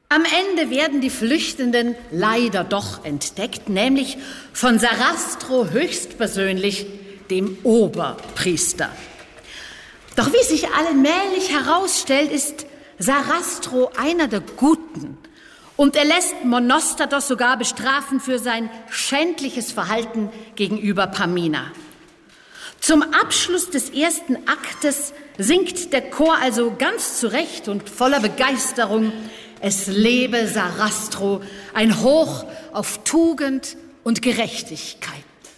Am Ende werden die Flüchtenden leider doch entdeckt, nämlich von Sarastro höchstpersönlich, dem Oberpriester. Doch wie sich allmählich herausstellt, ist Sarastro einer der Guten und er lässt Monostatos sogar bestrafen für sein schändliches Verhalten gegenüber Pamina. Zum Abschluss des ersten Aktes singt der Chor also ganz zurecht und voller Begeisterung: Es lebe Sarastro, ein Hoch auf Tugend und Gerechtigkeit.